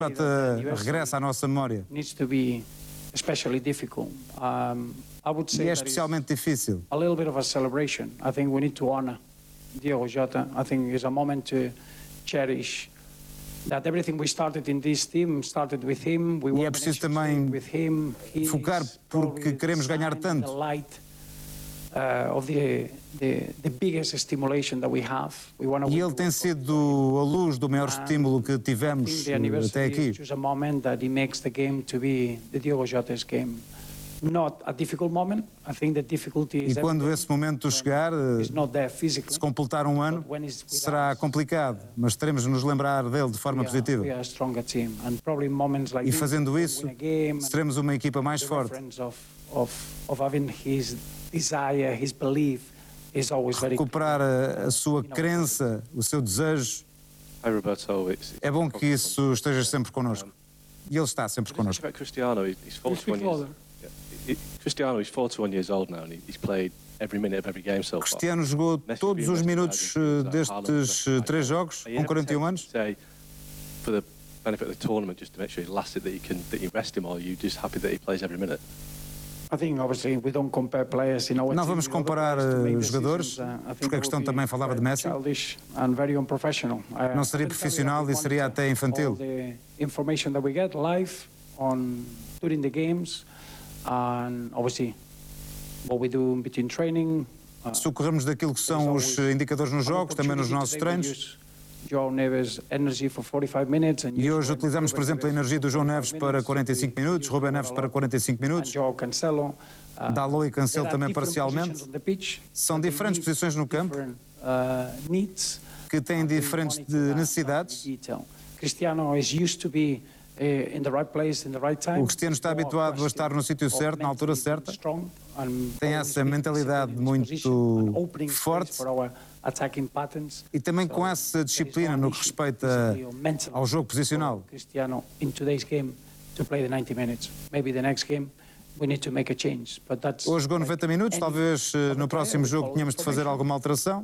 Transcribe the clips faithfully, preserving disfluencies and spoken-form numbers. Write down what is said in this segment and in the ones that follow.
regressa à nossa memória. Especially difficult. Um, I would say e é especialmente difícil. A little bit of a celebration. I think we need to honor Diogo Jota. I think it's a moment to cherish that everything we started in this team started with him. We e é preciso também focar porque queremos ganhar tanto. Uh, of the, the, the biggest stimulation that we have. We want to e ele tem sido a luz do maior estímulo que tivemos até aqui. A moment that he makes the game to be the Diogo Jota's game. Not a difficult moment. I think the difficulty is e quando esse momento chegar, se completar um ano, será complicado, mas teremos de nos lembrar dele de forma positiva. E fazendo isso, seremos uma equipa mais forte. Desire, his belief is always very recuperar a, a sua crença, o seu desejo. É bom que isso esteja sempre connosco. E ele está sempre connosco. Cristiano, he's forty-one years. Cristiano, he's forty-one years old now and he's played every minute of every game so far. Cristiano jogou todos os minutos destes três jogos com quarenta e um anos. For the benefit of the tournament, just to make sure he lasted, that you can that you rest him, or are you just happy that he plays every minute? Não vamos comparar os jogadores, porque a questão também falava de Messi. Não seria profissional e seria até infantil. Se ocorrermos daquilo que são os indicadores nos jogos, também nos nossos treinos. E hoje utilizamos, por exemplo, a energia do João Neves para quarenta e cinco minutos, Rubén Neves para quarenta e cinco minutos, Dalot e Cancelo também parcialmente. São diferentes posições no campo que têm diferentes necessidades. O Cristiano está habituado a estar no sítio certo, na altura certa. Tem essa mentalidade muito forte e também com essa disciplina no que respeita ao jogo posicional. Hoje jogou noventa minutos, talvez no próximo jogo tenhamos de fazer alguma alteração.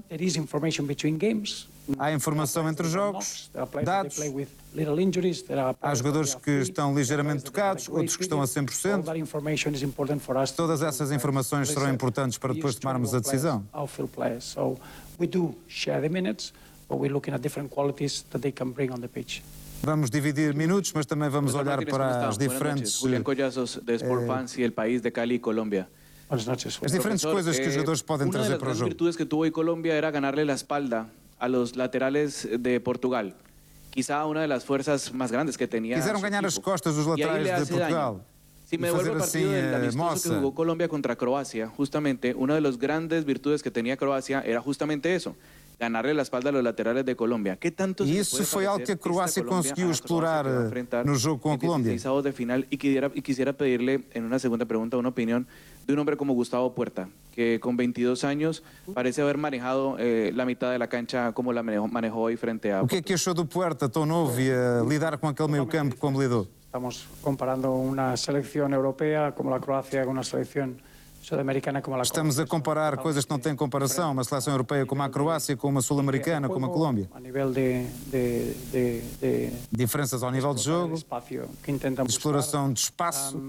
Há informação entre jogos, dados. Há jogadores que estão ligeiramente tocados, outros que estão a cem por cento. Todas essas informações serão importantes para depois tomarmos a decisão. Vamos dividir minutos, mas também vamos olhar para as diferentes Julián Collazos, de Sport Fans e El País de Cali, Colômbia. As diferentes coisas que os jogadores podem trazer para o jogo. Uma das virtudes que tuvo hoy Colombia era ganarle la espalda a los laterales de Portugal. Quizá una de las fuerzas más grandes que tenía. Quiseram ganhar as costas dos laterais de Portugal. Si me devuelvo el partido del amistoso que jugó Colombia contra Croacia, justamente una de las grandes virtudes que tenía Croacia era justamente eso. Ganarle la espalda a los laterales de Colômbia. Que tanto e isso foi algo que a Croácia conseguiu explorar no jogo com a Colômbia. De final, y, quisiera, y quisiera pedirle en una segunda pregunta una opinión de un hombre como Gustavo Puerta, que con veintidós años parece haber manejado eh, la mitad de la cancha como la manejó, manejó hoy frente a... O que é que achou do Puerta, tão novo, e a lidar com aquele meio campo como lidou? Estamos comparando uma seleção europeia como a Croácia com uma seleção sul-americana como a Colômbia. Estamos a comparar coisas que não têm comparação, uma seleção europeia como a Croácia com uma sul-americana como a Colômbia. A nível de, de, de, de diferenças ao nível de jogo, de exploração de espaço.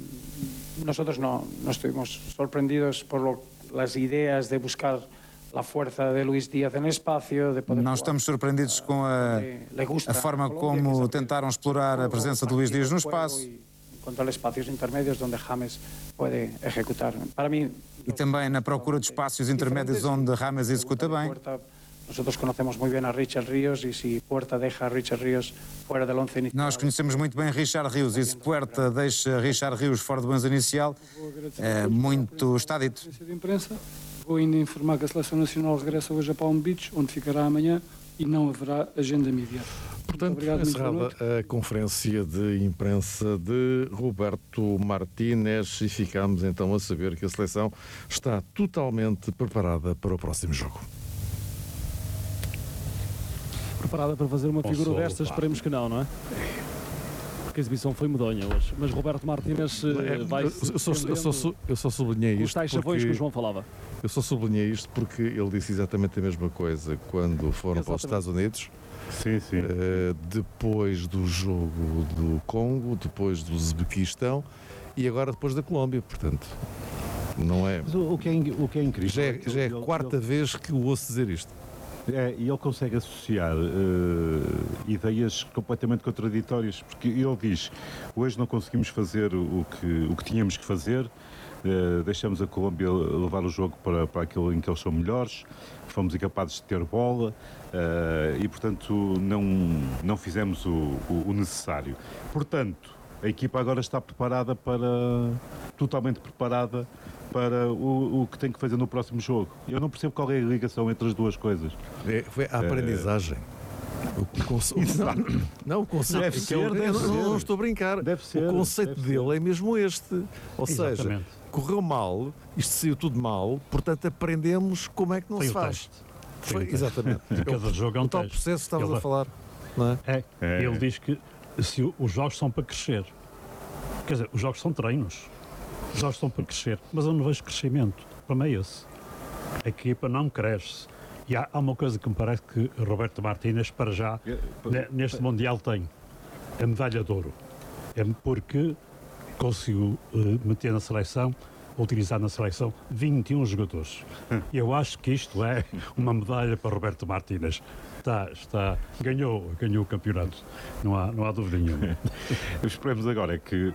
Nós não, não estivemos surpreendidos por lo, as ideias de buscar a força de Luís Díaz no espaço. Não estamos surpreendidos com a, a forma como tentaram explorar a presença de Luís Díaz no espaço. Encontrar espaços intermédios onde James pode executar. Para mim, e também na procura de espaços intermédios onde James executa bem. Nós conhecemos muito bem a Richard Ríos e se Puerta deixa Richard Ríos fora do once inicial. Nós conhecemos muito bem Richard Ríos e se Puerta deixa Richard Ríos fora do onze inicial, é, muito está dito. Vou ainda informar que a Seleção Nacional regressa hoje a Palm Beach, onde ficará amanhã e não haverá agenda mídia. Portanto, encerrada a conferência de imprensa de Roberto Martínez e ficamos então a saber que a seleção está totalmente preparada para o próximo jogo. Preparada para fazer uma figura solo, destas? pá. Esperemos que não, não é? Porque a exibição foi medonha hoje. Mas Roberto Martínez É, vai... eu, só, eu, só, eu só sublinhei Os isto tais chavões porque, que o João falava. eu só sublinhei isto porque ele disse exatamente a mesma coisa quando foram para os Exatamente. Estados Unidos Sim, sim. Uh, depois do jogo do Congo, depois do Uzbequistão e agora depois da Colômbia, portanto, não é... Mas o, o, que é o que é incrível... Já é, já é a quarta ele, vez que o ouço dizer isto. É, e ele consegue associar uh, ideias completamente contraditórias, porque ele diz, hoje não conseguimos fazer o que, o que tínhamos que fazer, uh, deixamos a Colômbia levar o jogo para, para aquilo em que eles são melhores, fomos incapazes de ter bola uh, e, portanto, não, não fizemos o, o, o necessário. Portanto, a equipa agora está preparada para, totalmente preparada para o, o que tem que fazer no próximo jogo. Eu não percebo qual é a ligação entre as duas coisas. É, foi a aprendizagem. É... O conce... não, não, o conceito deve ser, eu, deve eu ser. Não, não estou a brincar. Deve ser, o conceito deve dele ser. é mesmo este. Ou Exatamente. seja, correu mal, isto saiu tudo mal, portanto aprendemos como é que não foi se o faz. Teste. Foi, Foi exatamente. Cada jogo é um o tal teste. processo que estavas Ele... a falar. Não é? É, É. ele diz que se os jogos são para crescer. Quer dizer, os jogos são treinos. Os jogos são para crescer. Mas eu não vejo crescimento. Para mim é esse. A equipa não cresce. E há, há uma coisa que me parece que Roberto Martínez, para já, ne- neste Mundial tem. A medalha de ouro. É porque conseguiu uh, meter na seleção, utilizar na seleção, vinte e um jogadores. Eu acho que isto é uma medalha para Roberto Martínez. Está, está, ganhou, ganhou o campeonato. Não há, não há dúvida nenhuma. Esperemos agora é que,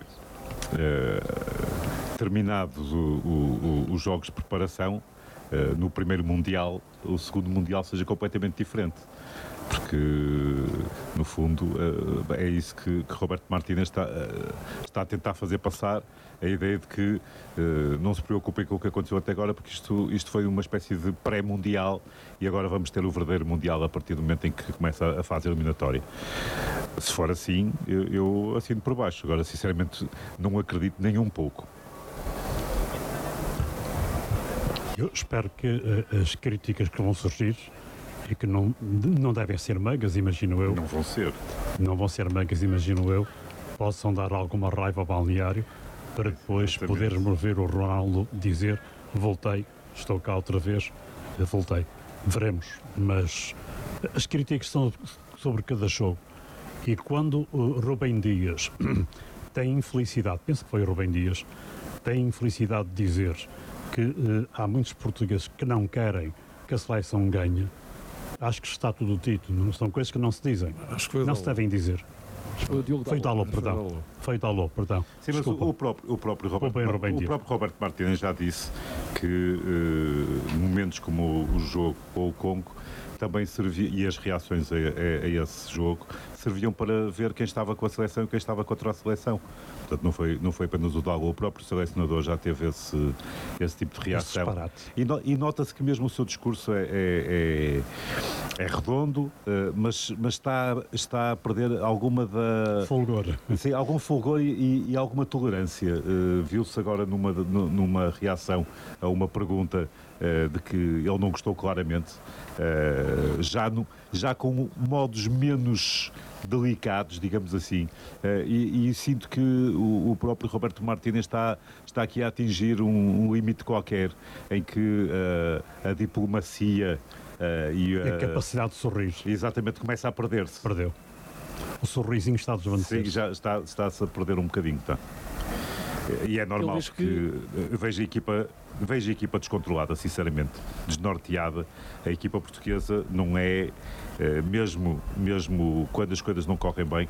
uh, terminados o, o, o, os jogos de preparação, uh, no primeiro Mundial, o segundo Mundial seja completamente diferente. Porque, no fundo, uh, é isso que, que Roberto Martínez está, uh, está a tentar fazer passar, a ideia de que uh, não se preocupem com o que aconteceu até agora, porque isto, isto foi uma espécie de pré-mundial e agora vamos ter o verdadeiro mundial a partir do momento em que começa a fase eliminatória. Se for assim, eu, eu assino por baixo. Agora, sinceramente, não acredito nem um pouco. Eu espero que uh, as críticas que vão surgir e que não, não devem ser megas, imagino eu. Não vão ser. Não vão ser megas, imagino eu. Possam dar alguma raiva ao balneário para depois Exatamente. podermos ver o Ronaldo dizer voltei, estou cá outra vez, voltei. Veremos, mas as críticas são sobre cada jogo. E quando o Rubem Dias tem infelicidade, penso que foi o Rubem Dias, tem infelicidade de dizer que uh, há muitos portugueses que não querem que a seleção ganhe, acho que está tudo dito. Não são coisas que não se dizem. Acho que foi não se devem dizer. Foi o Diogo Foi o Dalot, Foi o perdão. Dalot. Foi o Dalot, perdão. Sim, mas o, o próprio, o próprio Roberto, Rubem, Rubem o Dias. próprio Roberto Martínez já disse que uh, momentos como o, o jogo ou o Congo também servia, e as reações a, a, a esse jogo serviam para ver quem estava com a seleção e quem estava contra a seleção. Portanto, não foi, não foi apenas o Dalot, o próprio selecionador já teve esse, esse tipo de reação. E, no, e nota-se que mesmo o seu discurso é, é, é, é redondo, uh, mas, mas está, está a perder alguma da... Fulgor. Sim, algum fulgor e, e, e alguma tolerância. Uh, viu-se agora numa, numa reação a uma pergunta uh, de que ele não gostou claramente, uh, já, no, já com modos menos delicados, digamos assim, uh, e, e sinto que o, o próprio Roberto Martínez está, está aqui a atingir um, um limite qualquer em que uh, a diplomacia uh, e A uh, capacidade de sorrir. exatamente começa a perder-se. Perdeu. O sorrisinho está a desvanecer. Sim, já está, está-se a perder um bocadinho, tá? E é normal diz que, que- veja a equipa, veja a equipa descontrolada, sinceramente, desnorteada. A equipa portuguesa não é, eh, mesmo, mesmo quando as coisas não correm bem,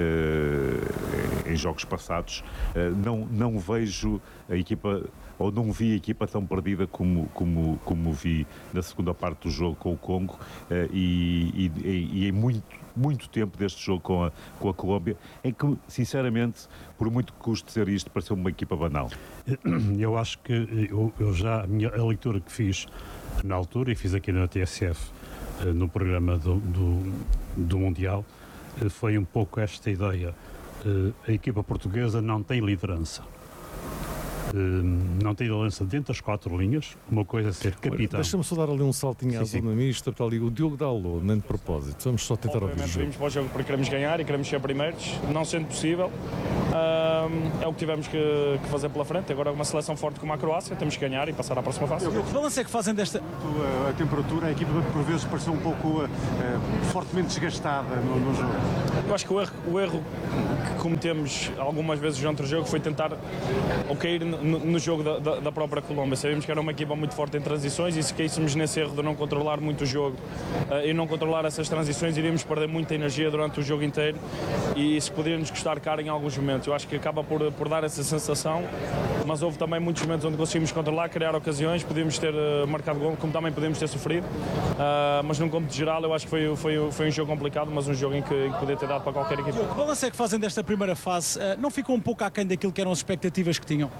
eh, em jogos passados, eh, não, não vejo a equipa, ou não vi a equipa tão perdida como, como, como vi na segunda parte do jogo com o Congo eh, e, e, e em muito muito tempo deste jogo com a, com a Colômbia, em que, sinceramente, por muito que custe dizer isto, pareceu uma equipa banal. Eu acho que eu, eu já, a, minha, a leitura que fiz na altura, e fiz aqui na T S F, eh, no programa do, do, do Mundial, eh, foi um pouco esta ideia. Eh, A equipa portuguesa não tem liderança. Eh, Não tem liderança dentro das quatro linhas. Uma coisa é ser capitão. Deixa-me só dar ali um saltinho à Sim, sim. zona mista, para ali o Diogo Dalot, nem de propósito. Vamos só tentar ouvir o Obviamente jogo. vimos para o jogo porque queremos ganhar e queremos ser primeiros, não sendo possível, Uh, é o que tivemos que, que fazer pela frente. Agora uma seleção forte como a Croácia, temos que ganhar e passar à próxima fase. Que balanço é que fazem desta... A temperatura, a equipa por vezes pareceu um pouco uh, fortemente desgastada no, no jogo. Eu acho que o erro, o erro que cometemos algumas vezes durante o jogo foi tentar ou cair no, no jogo da, da, da própria Colômbia. Sabíamos que era uma equipa muito forte em transições e se caíssemos nesse erro de não controlar muito o jogo uh, e não controlar essas transições, iríamos perder muita energia durante o jogo inteiro e isso poderia nos custar caro em alguns momentos. Eu acho que acaba por, por dar essa sensação, mas houve também muitos momentos onde conseguimos controlar, criar ocasiões, podíamos ter uh, marcado gol, como também podemos ter sofrido, uh, mas num cômputo geral eu acho que foi, foi, foi um jogo complicado, mas um jogo em que, em que podia ter dado para qualquer equipa. Que balanço é que fazem desta primeira fase? Uh, não ficou um pouco aquém daquilo que eram as expectativas que tinham?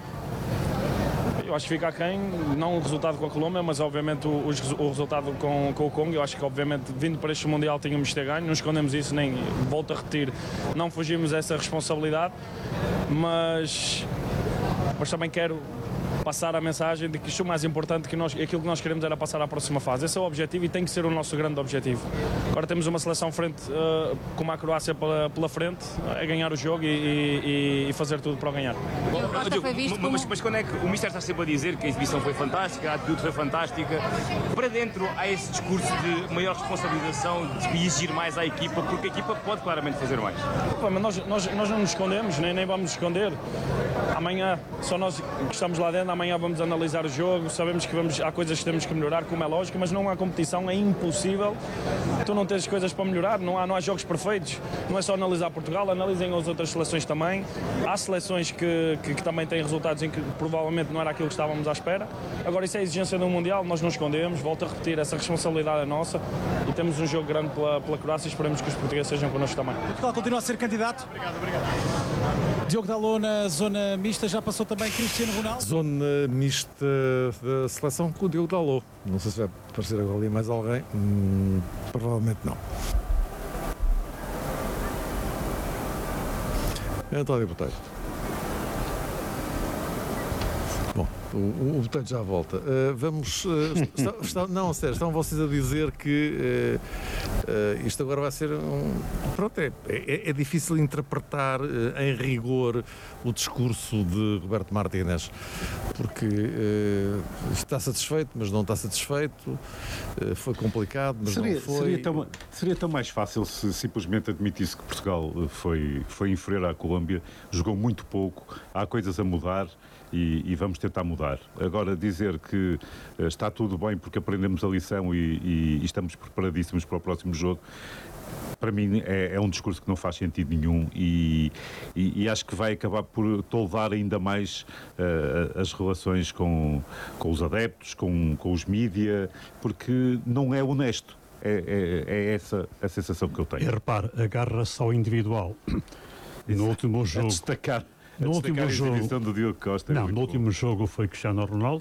Eu acho que fica aquém, não o resultado com a Colômbia, mas obviamente o, o, o resultado com, com o Congo. Eu acho que obviamente vindo para este Mundial tínhamos de ter ganho, não escondemos isso, nem volto a repetir, não fugimos a essa responsabilidade, mas, mas também quero passar a mensagem de que isto é o mais importante, que nós, aquilo que nós queremos era passar à próxima fase. Esse é o objetivo e tem que ser o nosso grande objetivo. Agora temos uma seleção frente, uh, como a Croácia pela, pela frente, é ganhar o jogo e, e, e fazer tudo para o ganhar. Mas, mas, mas quando é que o Mister está sempre a dizer que a exibição foi fantástica, a atitude foi fantástica, para dentro há esse discurso de maior responsabilização, de exigir mais à equipa, porque a equipa pode claramente fazer mais. Pô, mas nós, nós, nós não nos escondemos, nem, nem vamos nos esconder. Amanhã, só nós que estamos lá dentro, amanhã vamos analisar o jogo, sabemos que vamos, há coisas que temos que melhorar, como é lógico, mas não há competição, é impossível. Tu não tens coisas para melhorar, não há, não há jogos perfeitos, não é só analisar Portugal, analisem as outras seleções também. Há seleções que, que, que também têm resultados em que provavelmente não era aquilo que estávamos à espera. Agora isso é a exigência do Mundial, nós não escondemos, volto a repetir, essa responsabilidade é nossa e temos um jogo grande pela, pela Croácia e esperamos que os portugueses sejam connosco também. Portugal continua a ser candidato? Obrigado, obrigado. Diogo Dalot na zona mista, já passou também Cristiano Ronaldo? Zona mista da seleção com o Diogo Dalot. Não sei se vai aparecer agora ali mais alguém. Hum, provavelmente não. António Botelho. Bom, o, o Botelho já volta. Uh, vamos... Uh, está, está, não, sério, estão vocês a dizer que uh, uh, isto agora vai ser um... Pronto, é, é, é difícil interpretar uh, em rigor o discurso de Roberto Martínez, porque uh, está satisfeito, mas não está satisfeito, uh, foi complicado, mas seria, não foi. Seria tão, seria tão mais fácil se simplesmente admitisse que Portugal foi, foi inferior à Colômbia, jogou muito pouco, há coisas a mudar e, e vamos tentar mudar. Agora dizer que uh, está tudo bem porque aprendemos a lição e, e, e estamos preparadíssimos para o próximo jogo, para mim é, é um discurso que não faz sentido nenhum e, e, e acho que vai acabar por toldar ainda mais uh, as relações com, com os adeptos, com, com os mídia, porque não é honesto. É, é, é essa a sensação que eu tenho. E repare, agarra-se ao individual. No último jogo... A destacar, no a último destacar jogo, a exibição do Diogo Costa. Não, no último bom. jogo foi Cristiano Ronaldo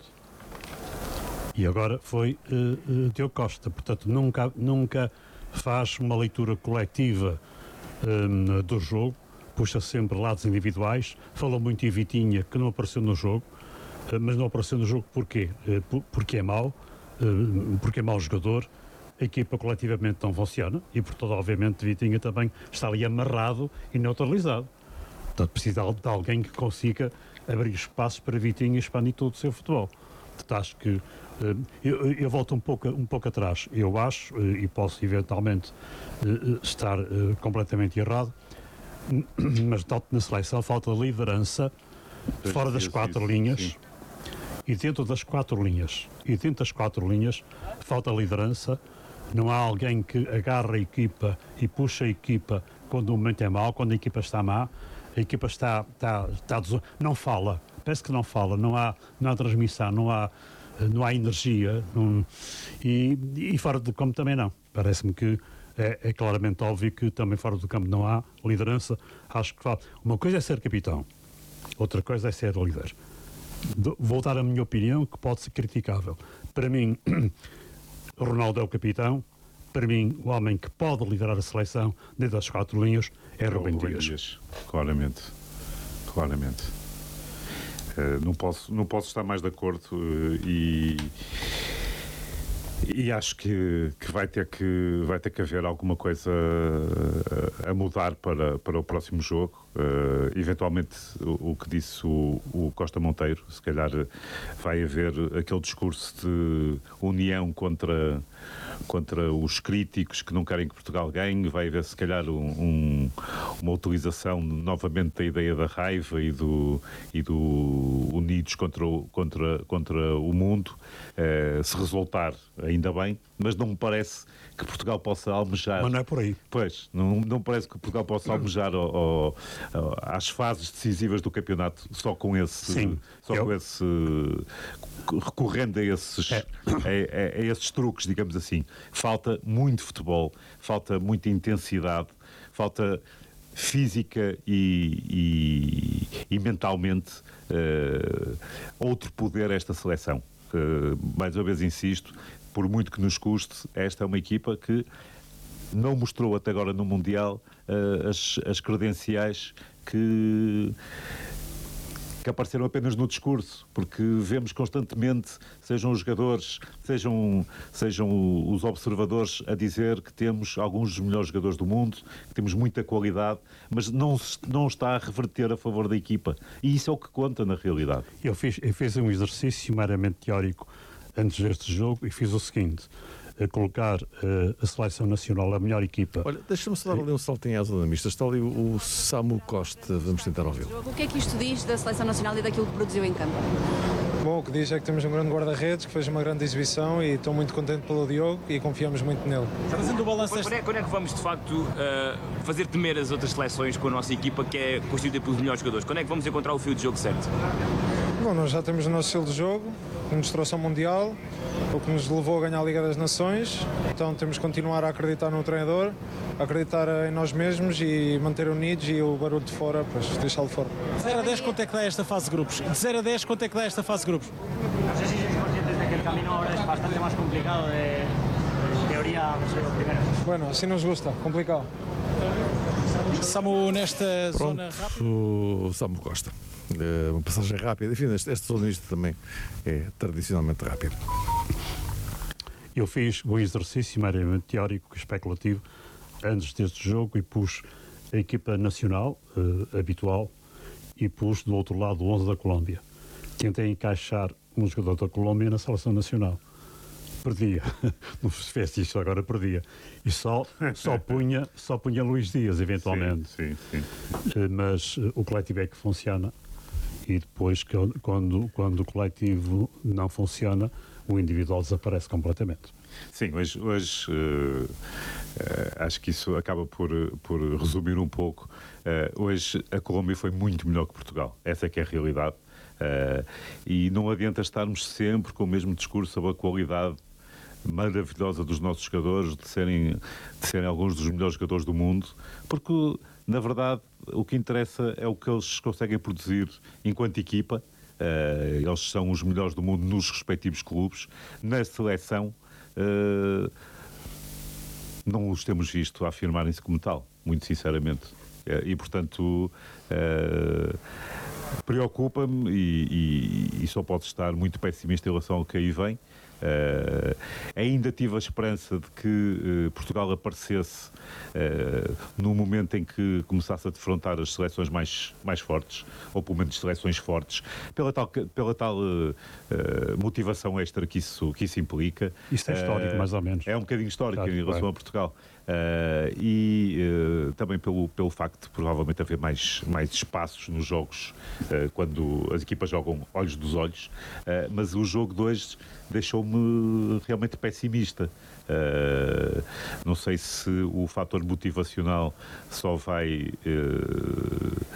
e agora foi uh, uh, Diogo Costa. Portanto, nunca... nunca faz uma leitura coletiva um, do jogo, puxa sempre lados individuais, fala muito em Vitinha, que não apareceu no jogo, uh, mas não apareceu no jogo porquê? Uh, porque é mau, uh, porque é mau jogador, a equipa coletivamente não funciona e, portanto, obviamente, Vitinha também está ali amarrado e neutralizado. Portanto, precisa de alguém que consiga abrir espaços para Vitinha e expandir todo o seu futebol. Portanto, acho que Eu, eu volto um pouco, um pouco atrás. Eu acho, e posso eventualmente estar completamente errado, mas na seleção falta liderança fora das quatro linhas e dentro das quatro linhas. E dentro das quatro linhas falta liderança. Não há alguém que agarra a equipa e puxa a equipa quando o momento é mau, quando a equipa está má. A equipa está, está, está não fala, parece que não fala, não há, não há transmissão, não há não há energia não, e, e fora do campo também não. Parece-me que é, é claramente óbvio que também fora do campo não há liderança. Acho que uma coisa é ser capitão, outra coisa é ser líder. Vou dar a minha opinião, que pode ser criticável. Para mim, Ronaldo é o capitão. Para mim, o homem que pode liderar a seleção dentro das quatro linhas é Rubem Dias. Dias. Claramente, claramente. Uh, não, posso, não posso estar mais de acordo uh, e, e acho que, que, vai ter que vai ter que haver alguma coisa a, a mudar para, para o próximo jogo. Uh, eventualmente, o, o que disse o, o Costa Monteiro, se calhar vai haver aquele discurso de união contra, contra os críticos que não querem que Portugal ganhe, vai haver se calhar um, um, uma utilização novamente da ideia da raiva e do, e do unidos contra o, contra, contra o mundo, uh, se resultar ainda bem, mas não me parece que Portugal possa almejar... Mas não é por aí. Pois, não, não parece que Portugal possa almejar ao, ao, ao, às fases decisivas do campeonato só com esse... Sim, só eu... com esse... recorrendo a esses, é. a, a, a esses truques, digamos assim. Falta muito futebol, falta muita intensidade, falta física e, e, e mentalmente uh, outro poder a esta seleção. Uh, mais uma vez insisto, por muito que nos custe, esta é uma equipa que não mostrou até agora no Mundial uh, as, as credenciais que, que apareceram apenas no discurso, porque vemos constantemente, sejam os jogadores, sejam, sejam os observadores, a dizer que temos alguns dos melhores jogadores do mundo, que temos muita qualidade, mas não, não está a reverter a favor da equipa. E isso é o que conta na realidade. Eu fiz, eu fiz um exercício meramente teórico antes deste jogo e fiz o seguinte: a colocar uh, a seleção nacional, a melhor equipa. Olha, deixa-me só dar ali um saltinho à zona mista. Está ali o, o Samu Costa, vamos tentar ouvi-lo. O que é que isto diz da seleção nacional e daquilo que produziu em campo? Bom, o que diz é que temos um grande guarda-redes que fez uma grande exibição e estou muito contente pelo Diogo e confiamos muito nele. Fazendo o balanço, quando, é, quando é que vamos de facto uh, fazer temer as outras seleções com a nossa equipa, que é constituída pelos melhores jogadores? Quando é que vamos encontrar o fio de jogo certo? Bom, nós já temos o nosso estilo de jogo, que nos trouxe ao Mundial, o que nos levou a ganhar a Liga das Nações, então temos que continuar a acreditar no treinador, acreditar em nós mesmos e manter unidos, e o barulho de fora, pois deixá-lo fora. De zero a dez, quanto é que dá esta fase de grupos? De zero a dez, quanto é que dá esta fase de grupos? No sé si sois conscientes de que el camino ahora es bastante más complicado, de en teoría ser los primeros. Bueno, assim nos gusta, complicado. Samu, nesta Pronto, zona rápida. O Samu Costa. Uh, uma passagem rápida. Enfim, este, este zona mista também é tradicionalmente rápido. Eu fiz um exercício meramente teórico e especulativo antes deste jogo e pus a equipa nacional uh, habitual e pus do outro lado o onze da Colômbia. Tentei encaixar um jogador da Colômbia na seleção nacional. Perdia. Não se fez isso, agora perdia. E só, só, punha, só punha Luís Dias, eventualmente. Sim, sim, sim. Uh, mas uh, o coletivo é que funciona. E depois, que, quando, quando o coletivo não funciona, o individual desaparece completamente. Sim, hoje, hoje uh, uh, acho que isso acaba por, por resumir um pouco. Uh, hoje a Colômbia foi muito melhor que Portugal. Essa é que é a realidade. Uh, e não adianta estarmos sempre com o mesmo discurso sobre a qualidade maravilhosa dos nossos jogadores, de serem, de serem alguns dos melhores jogadores do mundo, porque, na verdade, o que interessa é o que eles conseguem produzir enquanto equipa. Uh, eles são os melhores do mundo nos respectivos clubes. Na seleção, uh, não os temos visto a afirmarem-se como tal, muito sinceramente. Uh, e, portanto, uh, preocupa-me e, e, e só posso estar muito pessimista em relação ao que aí vem. Uh, ainda tive a esperança de que uh, Portugal aparecesse uh, no momento em que começasse a defrontar as seleções mais, mais fortes, ou pelo menos seleções fortes, pela tal, pela tal uh, uh, motivação extra que isso, que isso implica. Isso é histórico, uh, mais ou menos. É um bocadinho histórico claro, em relação claro. a Portugal. Uh, e uh, também pelo, pelo facto de provavelmente haver mais, mais espaços nos jogos uh, quando as equipas jogam olhos dos olhos, uh, mas o jogo de hoje deixou-me realmente pessimista. Uh, não sei se o fator motivacional só vai uh,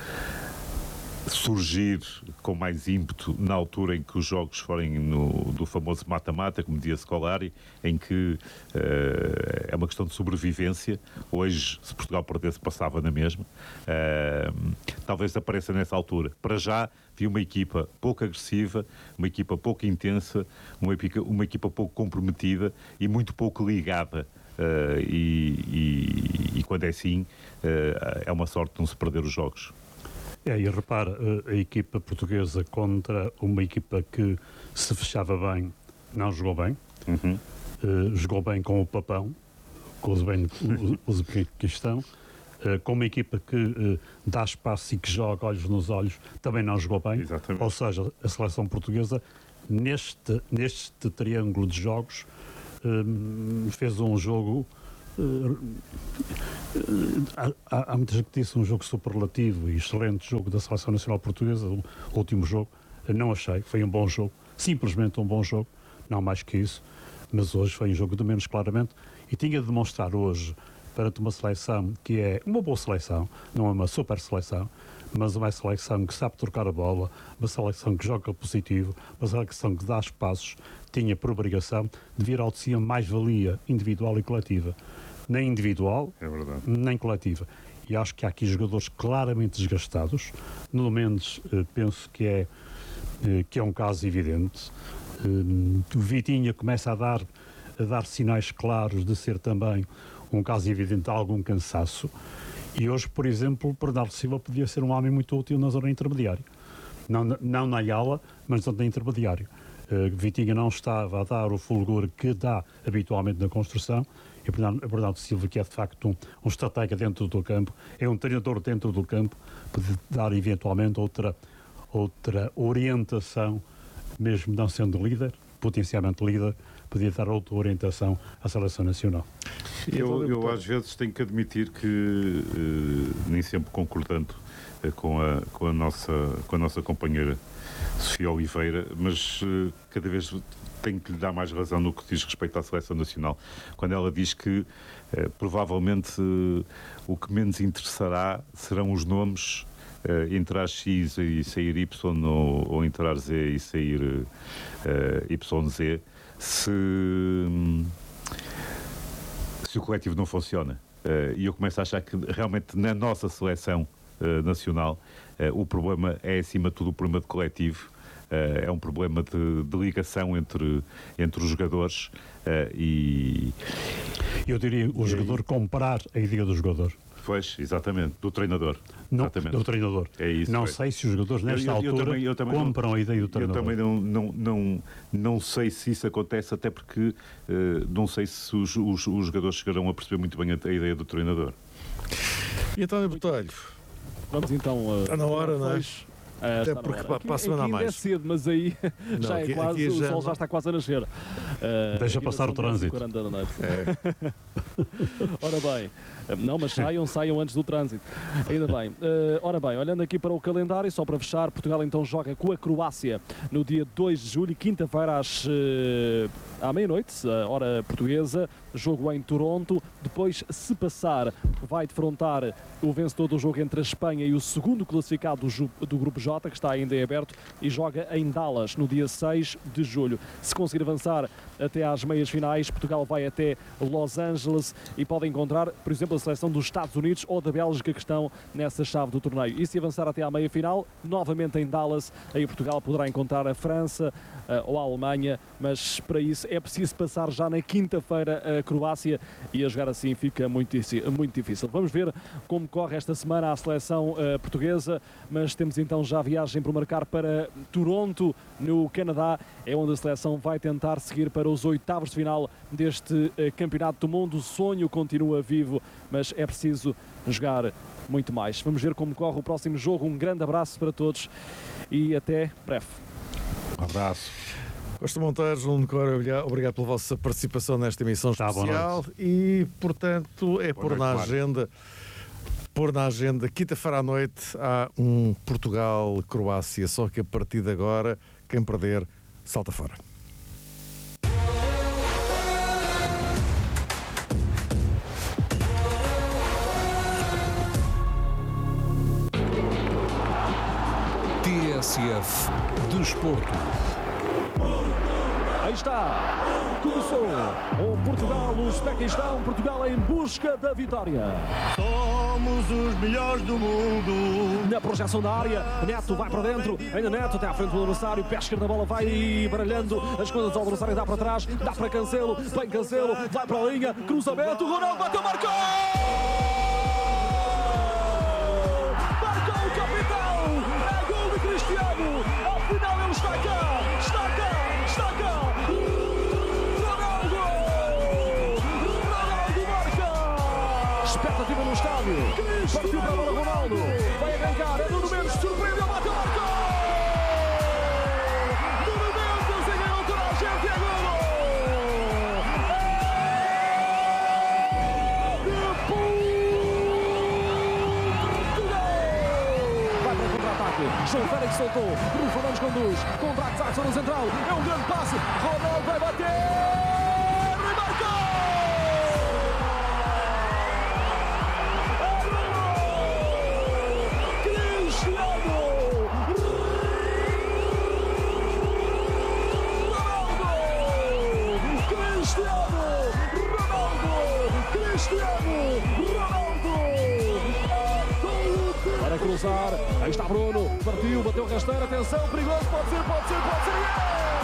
surgir com mais ímpeto na altura em que os jogos forem no, do famoso mata-mata, como dizia Scolari, em que uh, é uma questão de sobrevivência. Hoje, se Portugal perdesse, passava na mesma. Uh, talvez apareça nessa altura. Para já, vi uma equipa pouco agressiva, uma equipa pouco intensa, uma equipa, uma equipa pouco comprometida e muito pouco ligada. Uh, e, e, e quando é assim, uh, é uma sorte não se perder os jogos. É, e repara, a equipa portuguesa contra uma equipa que se fechava bem, não jogou bem. Uhum. Uh, jogou bem com o Papão, com o Uzbequistão, uh, com uma equipa que uh, dá espaço e que joga olhos nos olhos, também não jogou bem. Exatamente. Ou seja, a seleção portuguesa, neste, neste triângulo de jogos, uh, fez um jogo... Uh, uh, há, há muita gente que disse um jogo superlativo e excelente jogo da Seleção Nacional Portuguesa, o último jogo. Uh, não achei, foi um bom jogo, simplesmente um bom jogo, não mais que isso, mas hoje foi um jogo de menos claramente e tinha de demonstrar hoje perante uma seleção que é uma boa seleção, não é uma super seleção, mas uma seleção que sabe trocar a bola, uma seleção que joga positivo, uma seleção que dá espaços, tinha por obrigação de vir ao de cima mais-valia individual e coletiva. Nem individual, é verdade, nem coletiva. E acho que há aqui jogadores claramente desgastados. No Mendes, eh, penso que é, eh, que é um caso evidente. Eh, o Vitinha começa a dar, a dar sinais claros de ser também um caso evidente de algum cansaço. E hoje, por exemplo, Bernardo Silva podia ser um homem muito útil na zona intermediária. Não, não na ala, mas na zona intermediária. Uh, Vitinha não estava a dar o fulgor que dá habitualmente na construção, e Bernardo, Bernardo Silva, que é de facto um, um estratega dentro do campo, é um treinador dentro do campo, pode dar eventualmente outra, outra orientação, mesmo não sendo líder, potencialmente líder, podia dar outra orientação à Seleção Nacional. Eu, eu às vezes tenho que admitir que, uh, nem sempre concordando uh, com, a, com, a nossa, com a nossa companheira Sofia Oliveira, mas uh, cada vez tenho que lhe dar mais razão no que diz respeito à Seleção Nacional, quando ela diz que uh, provavelmente uh, o que menos interessará serão os nomes, uh, entrar X e sair Y, ou, ou entrar Z e sair uh, Y Z, se, se o coletivo não funciona. Uh, e eu começo a achar que realmente na nossa seleção uh, nacional uh, o problema é acima de tudo o problema de coletivo. Uh, é um problema de, de ligação entre, entre os jogadores uh, e... Eu diria o jogador comprar a ideia do jogador. Pois, exatamente, do treinador. Não, exatamente. do treinador. É isso, não é. sei se os jogadores nesta eu, eu, altura eu também, eu também compram não, a ideia do treinador. Eu também não, não, não, não sei se isso acontece, até porque uh, não sei se os, os, os jogadores chegarão a perceber muito bem a, a ideia do treinador. E então, Botelho? Vamos então... Uh, está na hora, não é? Uh, Até porque para, para a semana a mais. É cedo, mas aí não, já é aqui, quase, aqui já o sol já está quase a nascer. Uh, Deixa passar o trânsito. É. Ora bem, não, mas saiam, saiam antes do trânsito. Ainda bem. Uh, ora bem, olhando aqui para o calendário, só para fechar, Portugal então joga com a Croácia no dia dois de julho, quinta-feira às, uh, à meia-noite, hora portuguesa, jogo em Toronto. Depois, se passar, vai defrontar o vencedor do jogo entre a Espanha e o segundo classificado do, do Grupo J, que está ainda em aberto, e joga em Dallas no dia seis de julho. Se conseguir avançar até às meias finais, Portugal vai até Los Angeles e pode encontrar, por exemplo, a seleção dos Estados Unidos ou da Bélgica, que estão nessa chave do torneio. E se avançar até à meia final, novamente em Dallas, aí Portugal poderá encontrar a França uh, ou a Alemanha, mas para isso é preciso passar já na quinta-feira a Croácia, e a jogar assim fica muito, muito difícil. Vamos ver como corre esta semana a seleção uh, portuguesa, mas temos então já a viagem por marcar para Toronto, no Canadá, é onde a seleção vai tentar seguir para os oitavos de final deste uh, Campeonato do Mundo. O sonho continua vivo, mas é preciso jogar muito mais. Vamos ver como corre o próximo jogo. Um grande abraço para todos e até breve. Um abraço. Costa Monteiro, João Decor, obrigado pela vossa participação nesta emissão especial e, portanto, é pôr na agenda, pôr na agenda, quinta-feira à noite há um Portugal-Croácia, só que a partir de agora, quem perder, salta fora. T S F Desporto. Aí está, começou o Portugal, o Uzbequistão, Portugal em busca da vitória. Somos os melhores do mundo. Na projeção da área, Neto vai para dentro, ainda Neto até à frente do adversário, pé esquerdo da bola vai baralhando, as coisas ao adversário, dá para trás, dá para Cancelo, vem Cancelo, vai para a linha, cruzamento, Ronaldo bateu, marcou! Marcou o capitão, é gol de Cristiano, ao final ele está cá, está cá, está cá. Expectativa no estádio. João Félix soltou, Bruno Fernandes conduz, contra a zona central, é um grande passe, Ronaldo vai bater! Para cruzar, aí está Bruno, partiu, bateu rasteiro, atenção, perigoso, pode ser, pode ser, pode ser, yeah!